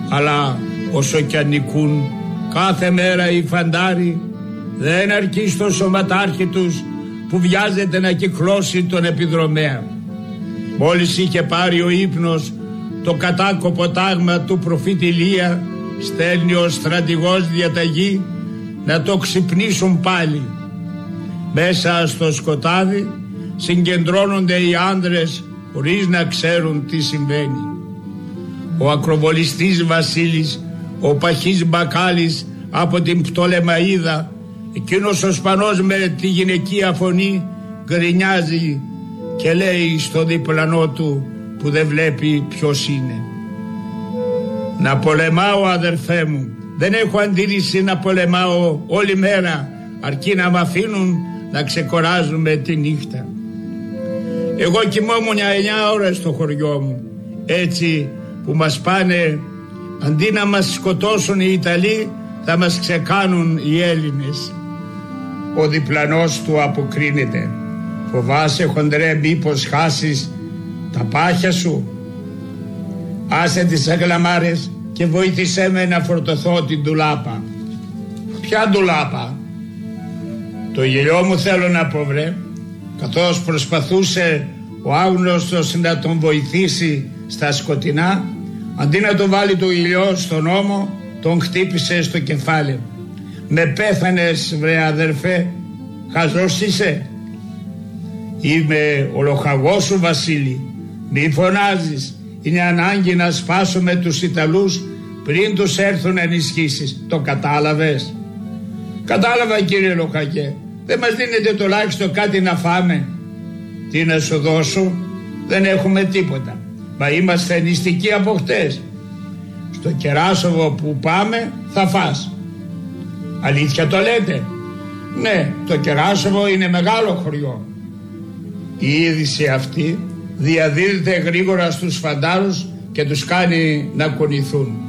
Αλλά όσο κι αν νικούν κάθε μέρα οι φαντάροι, δεν αρκεί στο σωματάρχη τους που βιάζεται να κυκλώσει τον επιδρομέα. Μόλις είχε πάρει ο ύπνος το κατάκοπο τάγμα του προφήτη Ηλία, στέλνει ο στρατηγός διαταγή να το ξυπνήσουν πάλι. Μέσα στο σκοτάδι συγκεντρώνονται οι άνδρες χωρίς να ξέρουν τι συμβαίνει. Ο ακροβολιστής Βασίλης, ο παχής Μπακάλης από την Πτολεμαΐδα, εκείνος ο Σπανός με τη γυναικεία φωνή, γκρινιάζει και λέει στο διπλανό του που δεν βλέπει ποιος είναι: να πολεμάω, αδερφέ μου, δεν έχω αντίρρηση να πολεμάω όλη μέρα, αρκεί να μ' αφήνουν να ξεκοράζουμε τη νύχτα. Εγώ κοιμόμουν 9 ώρες στο χωριό μου, έτσι που μας πάνε, αντί να μας σκοτώσουν οι Ιταλοί, θα μας ξεκάνουν οι Έλληνες. Ο διπλανός του αποκρίνεται: φοβάσαι, χοντρέ, μήπως χάσεις τα πάχια σου? Άσε τις αγλαμάρες και βοήθησέ με να φορτωθώ την ντουλάπα. Ποια ντουλάπα? Το γυλιό μου θέλω να πω, βρε. Καθώς προσπαθούσε ο άγνωστος να τον βοηθήσει στα σκοτεινά, αντί να το βάλει το γυλιό στον ώμο, τον χτύπησε στο κεφάλι. Με πέθανες, βρε αδερφέ, χαζός είσαι? Είμαι ο λοχαγός σου, Βασίλη, μη φωνάζεις, είναι ανάγκη να σπάσουμε τους Ιταλούς πριν τους έρθουν ενισχύσεις. Το κατάλαβες? Κατάλαβα, κύριε Λοχαγέ. Δεν μας δίνετε τουλάχιστον κάτι να φάμε? Τι να σου δώσω? Δεν έχουμε τίποτα. Μα είμαστε νηστικοί από χτες. Στο Κεράσοβο που πάμε θα φας. Αλήθεια το λέτε? Ναι, το Κεράσοβο είναι μεγάλο χωριό. Η είδηση αυτή διαδίδεται γρήγορα στους φαντάρους και τους κάνει να κουνηθούν.